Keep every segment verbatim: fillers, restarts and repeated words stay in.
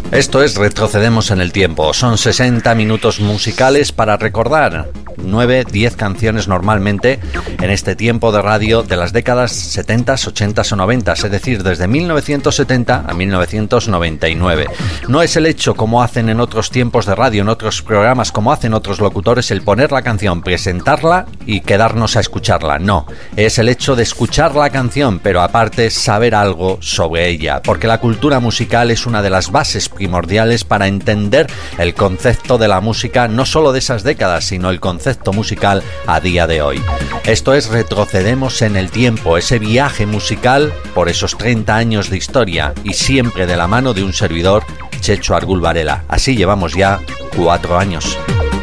Esto es Retrocedemos en el Tiempo. Son sesenta minutos musicales para recordar nueve, diez canciones normalmente en este tiempo de radio de las décadas setenta, ochenta o noventa, es decir, desde mil novecientos setenta a mil novecientos noventa y nueve. No es el hecho, como hacen en otros tiempos de radio, en otros programas, como hacen otros locutores, el poner la canción, presentarla y quedarnos a escucharla. No, es el hecho de escuchar la canción, pero aparte saber algo sobre ella, porque la cultura musical es una de las bases primordiales para entender el concepto de la música, no solo de esas décadas, sino el concepto musical a día de hoy. Esto es Retrocedemos en el Tiempo, ese viaje musical por esos treinta años de historia, y siempre de la mano de un servidor, Checho Argul Varela. Así llevamos ya cuatro años.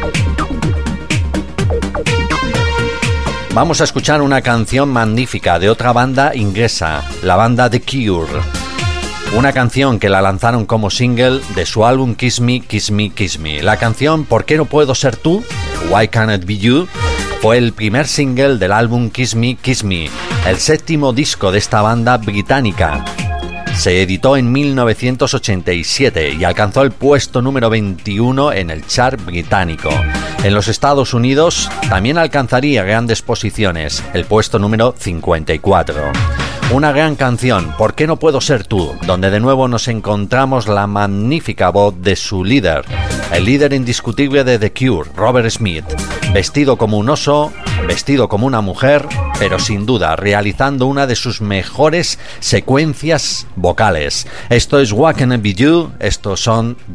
Vamos a escuchar una canción magnífica de otra banda inglesa, la banda The Cure. Una canción que la lanzaron como single de su álbum Kiss Me, Kiss Me, Kiss Me. La canción ¿Por qué no puedo ser tú? Why Can't It Be You? Fue el primer single del álbum Kiss Me, Kiss Me, el séptimo disco de esta banda británica. Se editó en mil novecientos ochenta y siete y alcanzó el puesto número veintiuno en el chart británico. En los Estados Unidos también alcanzaría grandes posiciones, el puesto número cincuenta y cuatro. Una gran canción, ¿Por qué no puedo ser tú?, donde de nuevo nos encontramos la magnífica voz de su líder, el líder indiscutible de The Cure, Robert Smith, vestido como un oso, vestido como una mujer, pero sin duda realizando una de sus mejores secuencias vocales. Esto es What Can It Be You, estos son The